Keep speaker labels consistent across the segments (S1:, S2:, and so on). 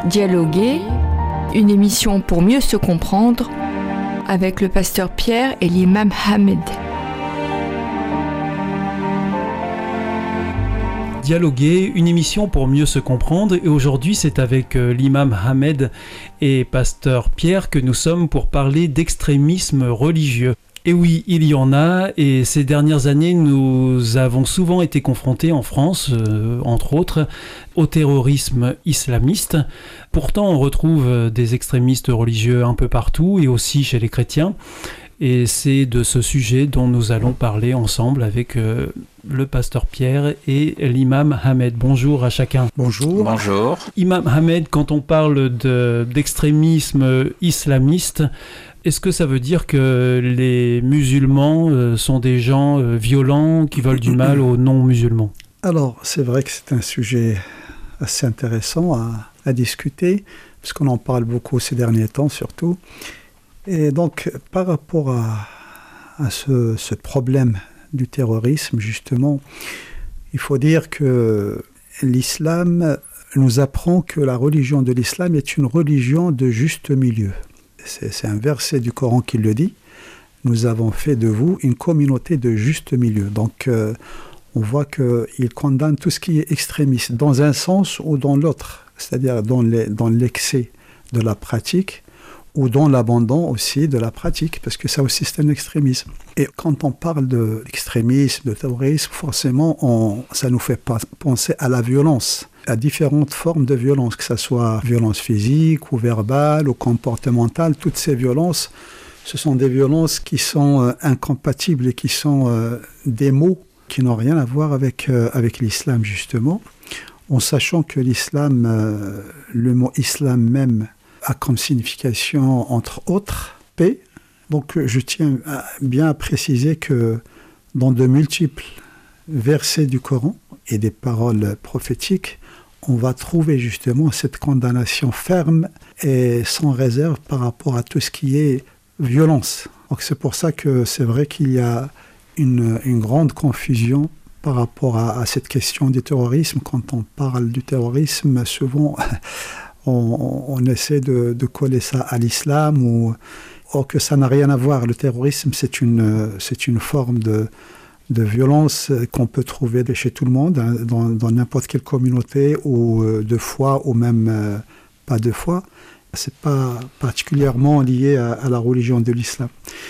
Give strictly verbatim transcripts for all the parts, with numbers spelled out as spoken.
S1: Dialoguer, une émission pour mieux se comprendre avec le pasteur Pierre et l'imam Hamed.
S2: Dialoguer, une émission pour mieux se comprendre, et aujourd'hui c'est avec euh, l'imam Hamed et pasteur Pierre que nous sommes pour parler d'extrémisme religieux. Et oui, il y en a, et ces dernières années nous avons souvent été confrontés en France, euh, entre autres, au terrorisme islamiste. Pourtant on retrouve des extrémistes religieux un peu partout, et aussi chez les chrétiens. Et c'est de ce sujet dont nous allons parler ensemble avec euh, le pasteur Pierre et l'imam Hamed. Bonjour à chacun.
S3: Bonjour.
S4: Bonjour.
S2: Imam Hamed, quand on parle de, d'extrémisme islamiste, est-ce que ça veut dire que les musulmans euh, sont des gens euh, violents qui veulent du mal aux non-musulmans ?
S3: Alors, c'est vrai que c'est un sujet assez intéressant à, à discuter, puisqu'on en parle beaucoup ces derniers temps surtout. Et donc, par rapport à, à ce, ce problème du terrorisme, justement, il faut dire que l'islam nous apprend que la religion de l'islam est une religion de juste milieu. C'est, c'est un verset du Coran qui le dit. Nous avons fait de vous une communauté de juste milieu. Donc, euh, on voit qu'il condamne tout ce qui est extrémiste, dans un sens ou dans l'autre, c'est-à-dire dans, les, dans l'excès de la pratique, ou dans l'abandon aussi de la pratique, parce que ça aussi c'est un extrémisme. Et quand on parle de l'extrémisme, de terrorisme, forcément on, ça nous fait pas penser à la violence, à différentes formes de violence, que ce soit violence physique ou verbale ou comportementale. Toutes ces violences, ce sont des violences qui sont euh, incompatibles et qui sont euh, des mots qui n'ont rien à voir avec, euh, avec l'islam justement, en sachant que l'islam, euh, le mot islam même, a comme signification, entre autres, paix. Donc je tiens à bien à préciser que dans de multiples versets du Coran et des paroles prophétiques, on va trouver justement cette condamnation ferme et sans réserve par rapport à tout ce qui est violence. Donc c'est pour ça que c'est vrai qu'il y a une, une grande confusion par rapport à, à cette question du terrorisme. Quand on parle du terrorisme, souvent On, on essaie de, de coller ça à l'islam, ou, or que ça n'a rien à voir. Le terrorisme, c'est une, c'est une forme de, de violence qu'on peut trouver chez tout le monde, hein, dans, dans n'importe quelle communauté, ou de foi, ou même euh, pas de foi. Ce n'est pas particulièrement lié à, à la religion de l'islam.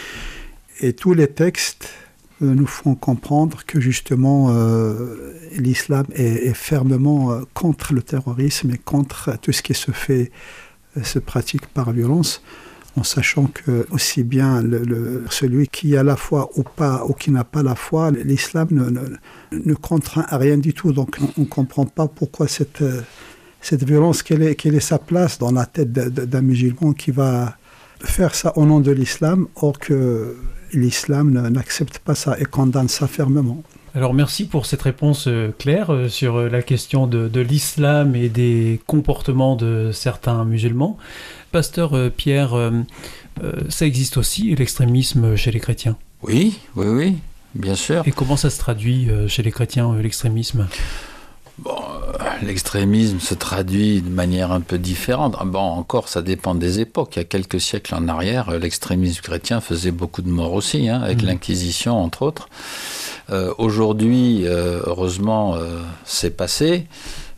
S3: Et tous les textes euh, nous font comprendre que justement euh, l'islam est, est fermement euh, contre le terrorisme et contre tout ce qui se fait, euh, se pratique par violence, en sachant que aussi bien le, le, celui qui a la foi ou pas, ou qui n'a pas la foi, l'islam ne, ne, ne contraint à rien du tout. Donc on ne comprend pas pourquoi cette, euh, cette violence, quelle est, quelle est sa place dans la tête de, de, d'un musulman qui va faire ça au nom de l'islam, or que l'islam n'accepte pas ça et condamne ça fermement.
S2: Alors merci pour cette réponse euh, claire euh, sur euh, la question de, de l'islam et des comportements de certains musulmans. Pasteur euh, Pierre, euh, euh, ça existe aussi l'extrémisme chez les chrétiens ?
S4: Oui, oui, oui, bien sûr.
S2: Et comment ça se traduit euh, chez les chrétiens, euh, l'extrémisme ?
S4: Bon, euh, l'extrémisme se traduit de manière un peu différente. Bon, encore, ça dépend des époques. Il y a quelques siècles en arrière, l'extrémisme chrétien faisait beaucoup de morts aussi, hein, avec mmh. l'Inquisition, entre autres. Euh, aujourd'hui, euh, heureusement, euh, c'est passé,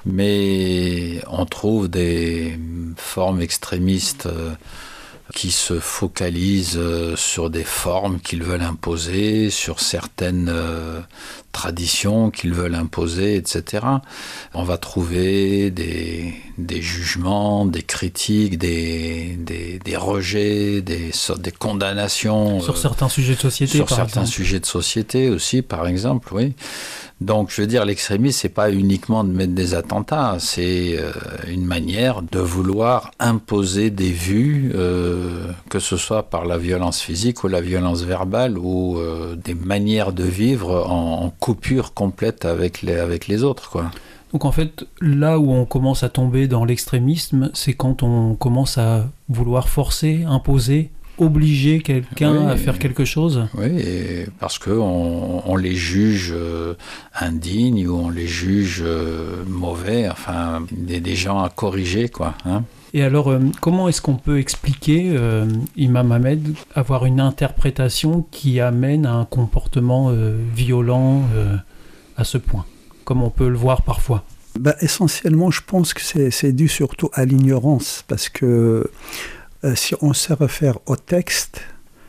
S4: mais on trouve des formes extrémistes euh, qui se focalisent euh, sur des formes qu'ils veulent imposer, sur certaines euh, traditions qu'ils veulent imposer, et cetera. On va trouver des, des jugements, des critiques, des, des, des rejets, des, des condamnations.
S2: Sur euh, certains sujets de société,
S4: Sur
S2: par
S4: certains
S2: exemple.
S4: sujets de société aussi, par exemple, oui. Donc, je veux dire, l'extrémisme, c'est pas uniquement de mettre des attentats, c'est euh, une manière de vouloir imposer des vues, euh, que ce soit par la violence physique ou la violence verbale, ou euh, des manières de vivre en, en coupure complète avec les, avec les autres, quoi.
S2: Donc en fait, là où on commence à tomber dans l'extrémisme, c'est quand on commence à vouloir forcer, imposer obliger quelqu'un
S4: oui,
S2: à faire quelque chose ?
S4: Oui, et parce qu'on on les juge euh, indignes ou on les juge euh, mauvais, enfin, des, des gens à corriger, quoi. Hein.
S2: Et alors, euh, comment est-ce qu'on peut expliquer, euh, Imam Ahmed, avoir une interprétation qui amène à un comportement euh, violent euh, à ce point, comme on peut le voir parfois ?
S3: Ben, essentiellement, je pense que c'est, c'est dû surtout à l'ignorance, parce que euh, si on se réfère au texte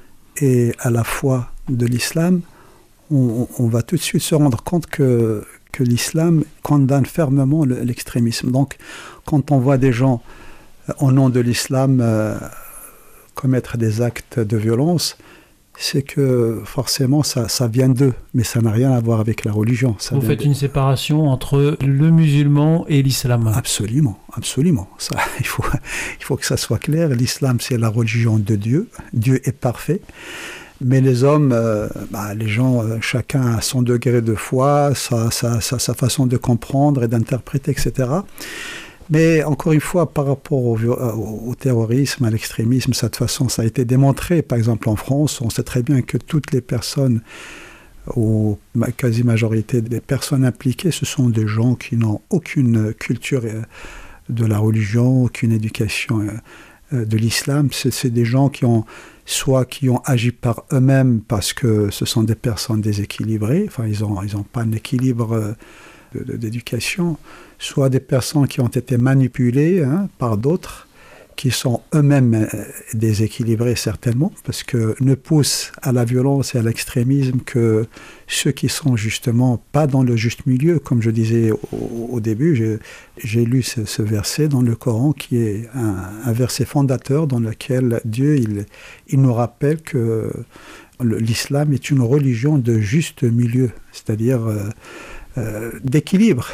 S3: et à la foi de l'islam, on, on va tout de suite se rendre compte que, que l'islam condamne fermement le, l'extrémisme. Donc, quand on voit des gens au nom de l'islam euh, commettre des actes de violence, c'est que forcément ça, ça vient d'eux, mais ça n'a rien à voir avec la religion. Ça
S2: Vous faites
S3: d'eux.
S2: une séparation entre le musulman et l'islam.
S3: Absolument, absolument. Ça, il faut, il faut que ça soit clair. L'islam, c'est la religion de Dieu. Dieu est parfait. Mais les hommes, euh, bah, les gens, euh, chacun a son degré de foi, sa, sa, sa, sa façon de comprendre et d'interpréter, et cetera. Mais encore une fois, par rapport au, au, au terrorisme, à l'extrémisme, de toute façon, ça a été démontré. Par exemple, en France, on sait très bien que toutes les personnes, ou la quasi-majorité des personnes impliquées, ce sont des gens qui n'ont aucune culture de la religion, aucune éducation de l'islam. C'est, c'est des gens qui ont, soit qui ont agi par eux-mêmes parce que ce sont des personnes déséquilibrées, enfin, ils n'ont ils ont pas un équilibre de, de, d'éducation, soit des personnes qui ont été manipulées hein, par d'autres, qui sont eux-mêmes déséquilibrés certainement, parce que ne poussent à la violence et à l'extrémisme que ceux qui sont justement pas dans le juste milieu. Comme je disais au, au début, j'ai, j'ai lu ce, ce verset dans le Coran qui est un, un verset fondateur dans lequel Dieu il, il nous rappelle que le, l'islam est une religion de juste milieu, c'est-à-dire euh, Euh, d'équilibre.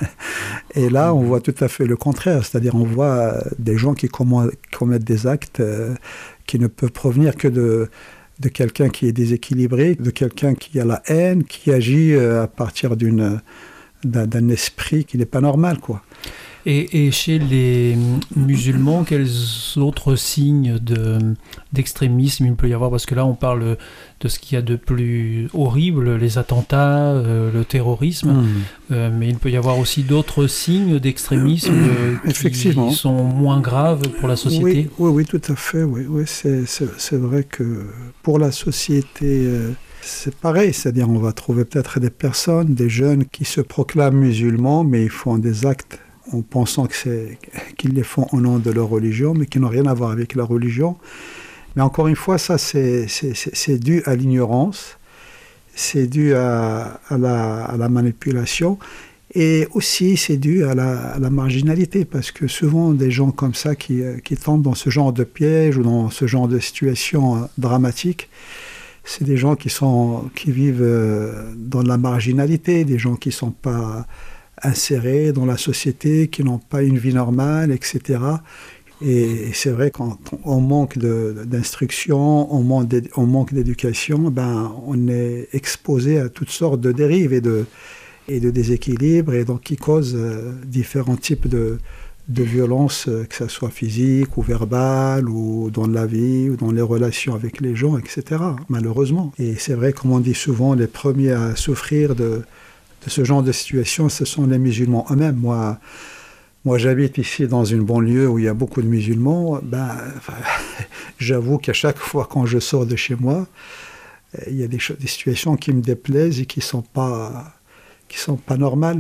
S3: Et là, on voit tout à fait le contraire, c'est-à-dire on voit des gens qui commettent des actes euh, qui ne peuvent provenir que de, de quelqu'un qui est déséquilibré, de quelqu'un qui a la haine, qui agit euh, à partir d'une, d'un, d'un esprit qui n'est pas normal, quoi.
S2: Et, et chez les musulmans, quels autres signes de, d'extrémisme il peut y avoir ? Parce que là, on parle de ce qu'il y a de plus horrible, les attentats, euh, le terrorisme, mmh. euh, mais il peut y avoir aussi d'autres signes d'extrémisme euh, qui Effectivement. sont moins graves pour la société.
S3: Oui, oui, oui tout à fait. Oui, oui, c'est, c'est, c'est vrai que pour la société... Euh, c'est pareil, c'est-à-dire on va trouver peut-être des personnes, des jeunes qui se proclament musulmans, mais ils font des actes en pensant que c'est, qu'ils les font au nom de leur religion, mais qui n'ont rien à voir avec la religion. Mais encore une fois, ça, c'est, c'est, c'est, c'est dû à l'ignorance, c'est dû à, à, la, à la manipulation, et aussi c'est dû à la, à la marginalité, parce que souvent, des gens comme ça qui, qui tombent dans ce genre de piège ou dans ce genre de situation dramatique, c'est des gens qui, sont, qui vivent dans la marginalité, des gens qui ne sont pas insérés dans la société, qui n'ont pas une vie normale, et cetera. Et c'est vrai qu'on on manque de, d'instruction, on manque, on manque d'éducation, ben, on est exposé à toutes sortes de dérives et de, et de déséquilibres, et donc qui causent euh, différents types de, de violences, euh, que ce soit physique ou verbale, ou dans la vie, ou dans les relations avec les gens, et cetera, malheureusement. Et c'est vrai, comme on dit souvent, les premiers à souffrir de de ce genre de situation, ce sont les musulmans eux-mêmes. Moi, moi, j'habite ici dans une banlieue où il y a beaucoup de musulmans. Ben, enfin, j'avoue qu'à chaque fois quand je sors de chez moi, il y a des, des situations qui me déplaisent et qui ne sont pas, qui sont pas normales.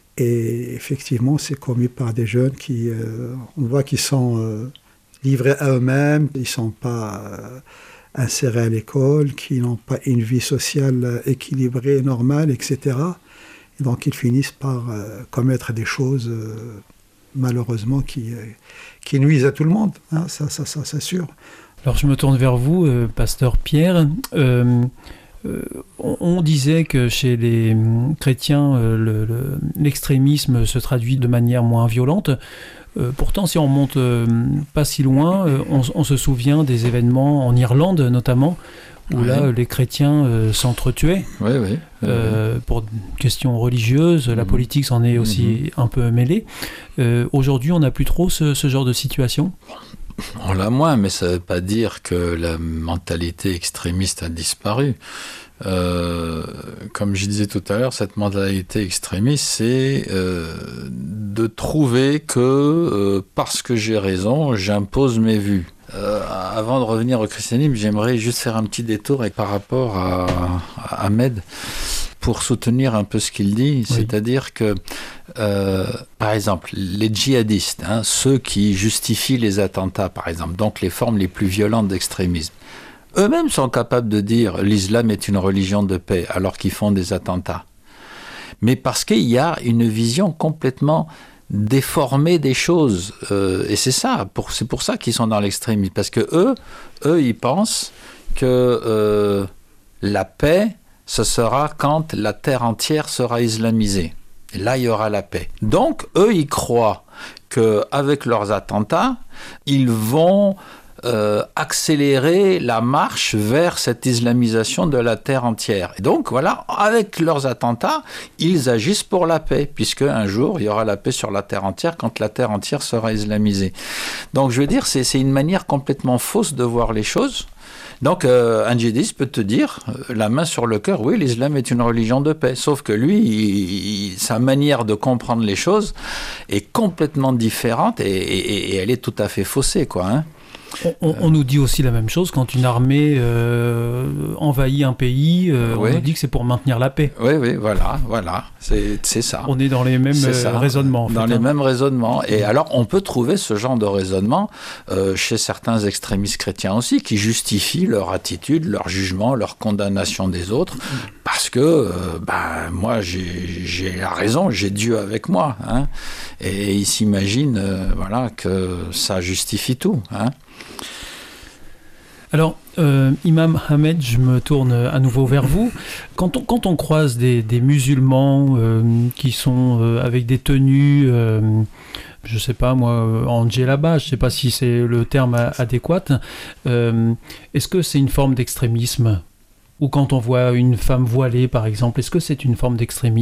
S3: Et effectivement, c'est commis par des jeunes qui, euh, on voit qu'ils sont euh, livrés à eux-mêmes, ils ne sont pas euh, insérés à l'école, qui n'ont pas une vie sociale équilibrée, normale, et cetera. Et donc ils finissent par euh, commettre des choses, euh, malheureusement, qui, euh, qui nuisent à tout le monde, hein, ça, ça, ça, c'est sûr.
S2: Alors je me tourne vers vous, euh, pasteur Pierre. Euh, euh, on, on disait que chez les chrétiens, euh, le, le, l'extrémisme se traduit de manière moins violente. Euh, pourtant, si on monte euh, pas si loin, euh, on, on se souvient des événements en Irlande notamment, où oui. là, les chrétiens euh, s'entretuaient
S4: oui, oui.
S2: Euh, oui. pour questions religieuses. La mmh. politique s'en est aussi mmh. un peu mêlée. Euh, aujourd'hui, on n'a plus trop ce, ce genre de situation.
S4: On l'a moins, mais ça ne veut pas dire que la mentalité extrémiste a disparu. Euh, comme je disais tout à l'heure, cette mentalité extrémiste, c'est euh, de trouver que euh, parce que j'ai raison, j'impose mes vues. Euh, avant de revenir au christianisme, j'aimerais juste faire un petit détour avec, par rapport à, à Ahmed pour soutenir un peu ce qu'il dit, oui. C'est-à-dire que, euh, par exemple, les djihadistes, hein, ceux qui justifient les attentats, par exemple, donc les formes les plus violentes d'extrémisme, eux-mêmes sont capables de dire l'islam est une religion de paix alors qu'ils font des attentats. Mais parce qu'il y a une vision complètement déformée des choses. Euh, et c'est ça, pour, c'est pour ça qu'ils sont dans l'extrémisme. Parce que eux, eux ils pensent que euh, la paix, ce sera quand la terre entière sera islamisée. Et là, il y aura la paix. Donc, eux, ils croient qu'avec leurs attentats, ils vont Euh, accélérer la marche vers cette islamisation de la terre entière. Et donc, voilà, avec leurs attentats, ils agissent pour la paix, puisque un jour, il y aura la paix sur la terre entière quand la terre entière sera islamisée. Donc, je veux dire, c'est, c'est une manière complètement fausse de voir les choses. Donc, euh, un djihadiste peut te dire, euh, la main sur le cœur, oui, l'islam est une religion de paix. Sauf que lui, il, il, sa manière de comprendre les choses est complètement différente et, et, et elle est tout à fait faussée, quoi, hein.
S2: On, on nous dit aussi la même chose quand une armée euh, envahit un pays, euh, oui. On nous dit que c'est pour maintenir la paix.
S4: Oui, oui, voilà, voilà, c'est, c'est ça.
S2: On est dans les mêmes euh, raisonnements. En
S4: dans
S2: fait,
S4: les
S2: hein.
S4: mêmes raisonnements. Et alors, on peut trouver ce genre de raisonnement euh, chez certains extrémistes chrétiens aussi, qui justifient leur attitude, leur jugement, leur condamnation des autres, parce que, euh, bah, moi, j'ai, j'ai la raison, j'ai Dieu avec moi, hein, et ils s'imaginent, euh, voilà, que ça justifie tout, hein.
S2: Alors, euh, Imam Ahmed, je me tourne à nouveau vers vous. Quand on, quand on croise des, des musulmans euh, qui sont euh, avec des tenues, euh, je ne sais pas moi, en djellaba, je ne sais pas si c'est le terme adéquat, euh, est-ce que c'est une forme d'extrémisme ? Ou quand on voit une femme voilée, par exemple, est-ce que c'est une forme d'extrémisme ?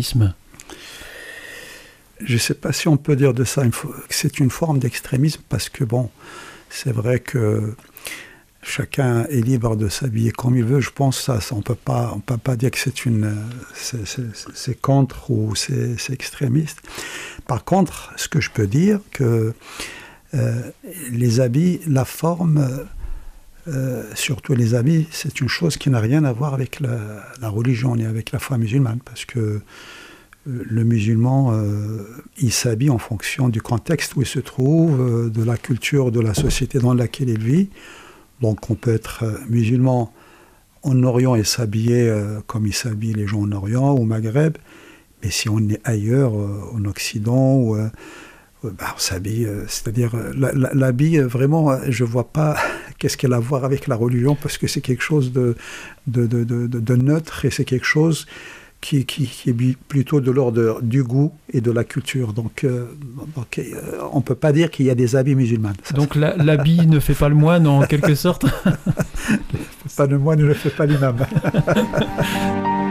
S3: Je ne sais pas si on peut dire de ça que c'est une forme d'extrémisme, parce que bon, c'est vrai que chacun est libre de s'habiller comme il veut. Je pense que ça, ça on peut pas, on peut pas dire que c'est une, c'est, c'est, c'est contre ou c'est, c'est extrémiste. Par contre, ce que je peux dire, que euh, les habits, la forme, euh, surtout les habits, c'est une chose qui n'a rien à voir avec la, la religion ni avec la foi musulmane, parce que le musulman, euh, il s'habille en fonction du contexte où il se trouve, euh, de la culture, de la société dans laquelle il vit. Donc on peut être euh, musulman en Orient et s'habiller euh, comme ils s'habillent les gens en Orient ou au Maghreb, mais si on est ailleurs, euh, en Occident, ou, euh, bah, on s'habille, euh, c'est-à-dire euh, la, la, l'habit, euh, vraiment, euh, je ne vois pas qu'est-ce qu'elle a à voir avec la religion, parce que c'est quelque chose de, de, de, de, de neutre, et c'est quelque chose Qui, qui, qui est plutôt de l'ordre du goût et de la culture. Donc, euh, donc euh, on ne peut pas dire qu'il y a des habits musulmans. Ça,
S2: donc la, l'habit ne fait pas le moine, en quelque sorte.
S3: Pas le moine ne fait pas l'imam.